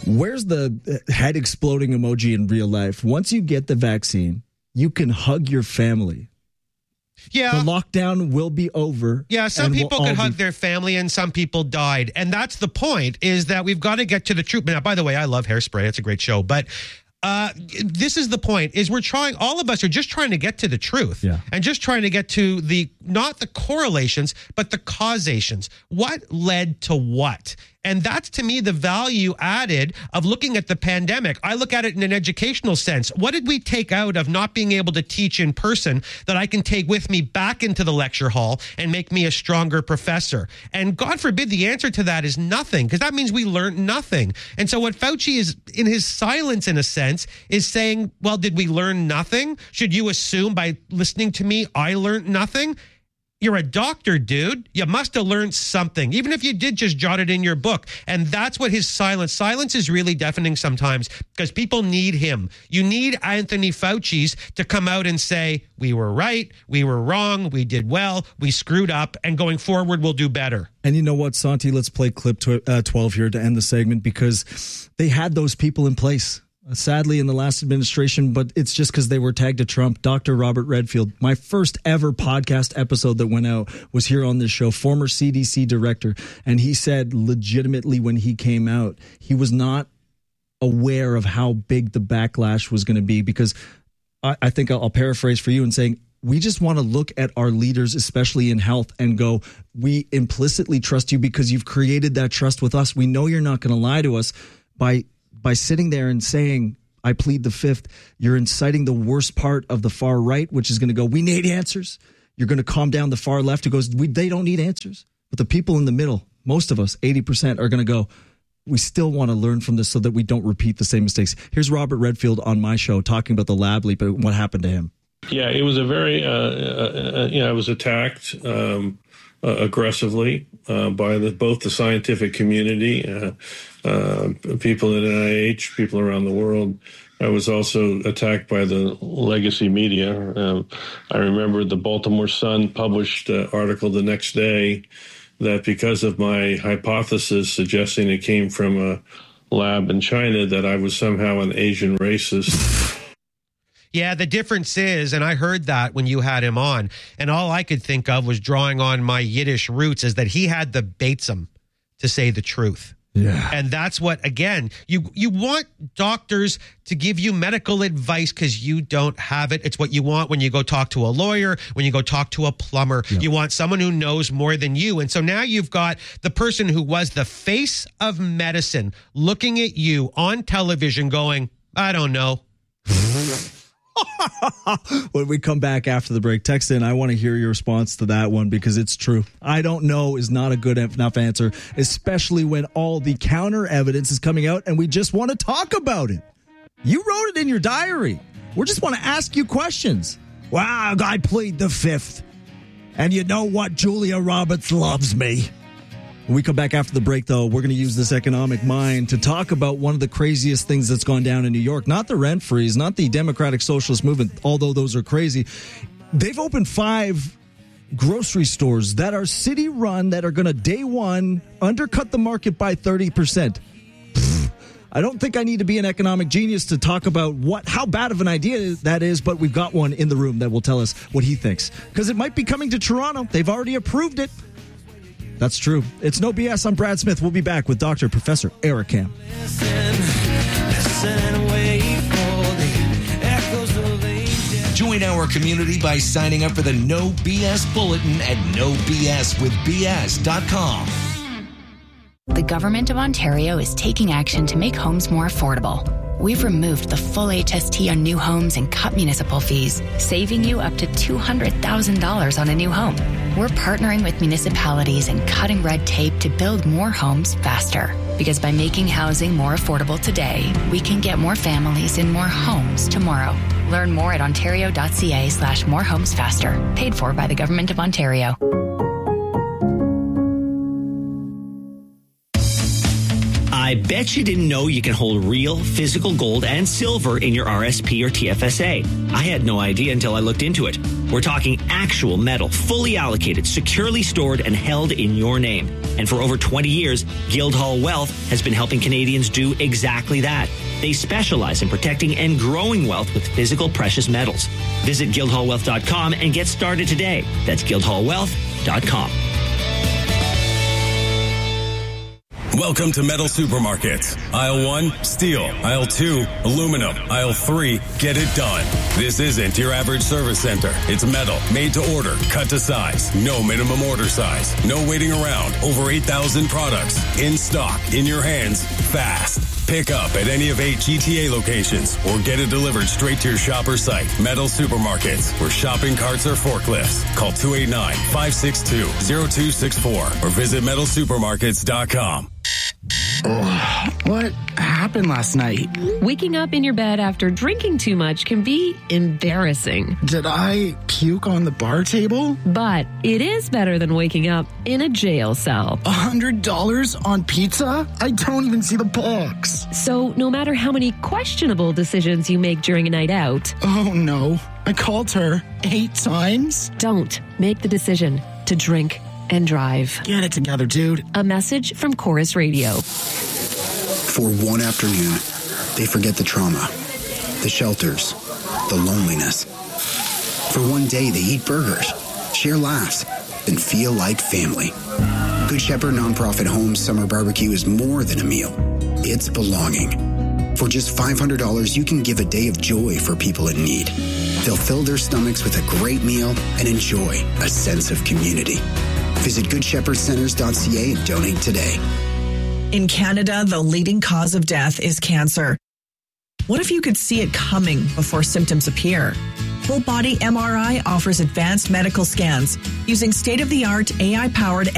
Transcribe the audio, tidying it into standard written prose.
Where's the head exploding emoji in real life? Once you get the vaccine, you can hug your family. Yeah. The lockdown will be over. Yeah, some people could hug their family and some people died. And that's the point, is that we've got to get to the truth. Now, by the way, I love Hairspray. It's a great show. But this is the point, is all of us are just trying to get to the truth. Yeah. And just trying to get to not the correlations, but the causations. What led to what? And that's, to me, the value added of looking at the pandemic. I look at it in an educational sense. What did we take out of not being able to teach in person that I can take with me back into the lecture hall and make me a stronger professor? And God forbid the answer to that is nothing, because that means we learned nothing. And so what Fauci is, in his silence, in a sense, is saying, well, did we learn nothing? Should you assume by listening to me, I learned nothing? You're a doctor, dude. You must have learned something, even if you did just jot it in your book. And that's what his silence is really deafening sometimes, because people need him. You need Anthony Fauci's to come out and say, we were right, we were wrong, we did well, we screwed up, and going forward, we'll do better. And you know what, Santi, let's play clip 12 here to end the segment, because they had those people in place. Sadly, in the last administration, but it's just because they were tagged to Trump. Dr. Robert Redfield, my first ever podcast episode that went out was here on this show, former CDC director. And he said legitimately when he came out, he was not aware of how big the backlash was going to be, because I think I'll paraphrase for you in saying, we just want to look at our leaders, especially in health, and go, we implicitly trust you because you've created that trust with us. We know you're not going to lie to us by sitting there and saying, I plead the fifth. You're inciting the worst part of the far right, which is going to go, we need answers. You're going to calm down the far left who goes, they don't need answers. But the people in the middle, most of us, 80%, are going to go, we still want to learn from this so that we don't repeat the same mistakes. Here's Robert Redfield on my show talking about the lab leak and what happened to him. Yeah, it was a very, I was attacked aggressively by both the scientific community, people at NIH, people around the world. I was also attacked by the legacy media. I remember the Baltimore Sun published an article the next day that because of my hypothesis suggesting it came from a lab in China, that I was somehow an Asian racist. Yeah, the difference is, and I heard that when you had him on, and all I could think of was drawing on my Yiddish roots, is that he had the Batesum to say the truth. Yeah. And that's what, again, you want doctors to give you medical advice because you don't have it. It's what you want when you go talk to a lawyer, when you go talk to a plumber. Yep. You want someone who knows more than you. And so now you've got the person who was the face of medicine looking at you on television going, I don't know. When we come back after the break, text in. I want to hear your response to that one, because it's true. I don't know is not a good enough answer, especially when all the counter evidence is coming out and we just want to talk about it. You wrote it in your diary. We just want to ask you questions. Wow, I plead the fifth. And you know what? Julia Roberts loves me. When we come back after the break, though, we're going to use this economic mind to talk about one of the craziest things that's gone down in New York. Not the rent freeze, not the Democratic Socialist Movement, although those are crazy. They've opened 5 grocery stores that are city-run that are going to, day one, undercut the market by 30%. I don't think I need to be an economic genius to talk about how bad of an idea that is, but we've got one in the room that will tell us what he thinks. Because it might be coming to Toronto. They've already approved it. That's true. It's No BS. I'm Brad Smith. We'll be back with Dr. Professor Eric Kam. Join our community by signing up for the No BS Bulletin at nobswithbs.com. The Government of Ontario is taking action to make homes more affordable. We've removed the full HST on new homes and cut municipal fees, saving you up to $200,000 on a new home. We're partnering with municipalities and cutting red tape to build more homes faster. Because by making housing more affordable today, we can get more families in more homes tomorrow. Learn more at ontario.ca/morehomesfaster. Paid for by the Government of Ontario. I bet you didn't know you can hold real physical gold and silver in your RSP or TFSA. I had no idea until I looked into it. We're talking actual metal, fully allocated, securely stored, and held in your name. And for over 20 years, Guildhall Wealth has been helping Canadians do exactly that. They specialize in protecting and growing wealth with physical precious metals. Visit guildhallwealth.com and get started today. That's guildhallwealth.com. Welcome to Metal Supermarkets. Aisle 1, steel. Aisle 2, aluminum. Aisle 3, get it done. This isn't your average service center. It's metal, made to order, cut to size. No minimum order size. No waiting around. Over 8,000 products. In stock, in your hands, fast. Pick up at any of 8 GTA locations or get it delivered straight to your shop or site. Metal Supermarkets, where shopping carts are forklifts. Call 289-562-0264 or visit metalsupermarkets.com. Oh, what happened last night? Waking up in your bed after drinking too much can be embarrassing. Did I puke on the bar table? But it is better than waking up in a jail cell. $100 on pizza? I don't even see the box. So no matter how many questionable decisions you make during a night out... Oh no, I called her 8 times? Don't make the decision to drink and drive. Get it together, dude. A message from Chorus Radio. For one afternoon, they forget the trauma, the shelters, the loneliness. For one day, they eat burgers, share laughs, and feel like family. Good Shepherd Nonprofit Homes Summer Barbecue is more than a meal. It's belonging. For just $500, you can give a day of joy for people in need. They'll fill their stomachs with a great meal and enjoy a sense of community. Visit GoodShepherdCenters.ca and donate today. In Canada, the leading cause of death is cancer. What if you could see it coming before symptoms appear? Whole Body MRI offers advanced medical scans using state-of-the-art AI-powered